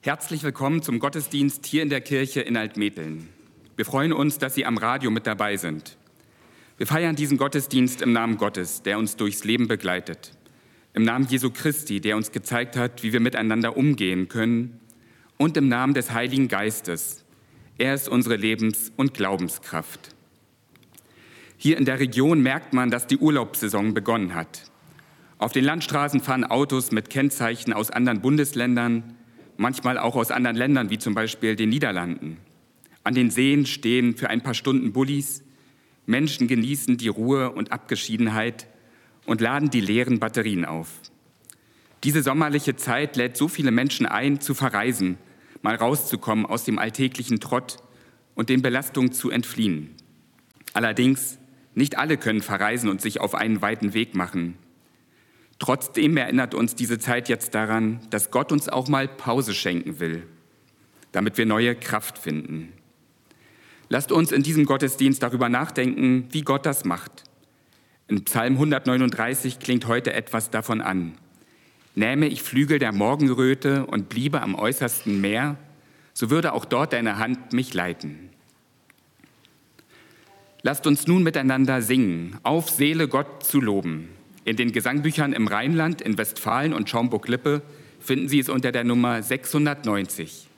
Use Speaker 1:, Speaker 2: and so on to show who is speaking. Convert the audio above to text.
Speaker 1: Herzlich willkommen zum Gottesdienst hier in der Kirche in Altmetteln. Wir freuen uns, dass Sie am Radio mit dabei sind. Wir feiern diesen Gottesdienst im Namen Gottes, der uns durchs Leben begleitet. Im Namen Jesu Christi, der uns gezeigt hat, wie wir miteinander umgehen können. Und im Namen des Heiligen Geistes. Er ist unsere Lebens- und Glaubenskraft. Hier in der Region merkt man, dass die Urlaubssaison begonnen hat. Auf den Landstraßen fahren Autos mit Kennzeichen aus anderen Bundesländern, manchmal auch aus anderen Ländern, wie zum Beispiel den Niederlanden. An den Seen stehen für ein paar Stunden Bullis. Menschen genießen die Ruhe und Abgeschiedenheit und laden die leeren Batterien auf. Diese sommerliche Zeit lädt so viele Menschen ein, zu verreisen, mal rauszukommen aus dem alltäglichen Trott und den Belastungen zu entfliehen. Allerdings, nicht alle können verreisen und sich auf einen weiten Weg machen. Trotzdem erinnert uns diese Zeit jetzt daran, dass Gott uns auch mal Pause schenken will, damit wir neue Kraft finden. Lasst uns in diesem Gottesdienst darüber nachdenken, wie Gott das macht. In Psalm 139 klingt heute etwas davon an. Nähme ich Flügel der Morgenröte und bliebe am äußersten Meer, so würde auch dort deine Hand mich leiten. Lasst uns nun miteinander singen, auf Seele Gott zu loben. In den Gesangbüchern im Rheinland, in Westfalen und Schaumburg-Lippe finden Sie es unter der Nummer 690.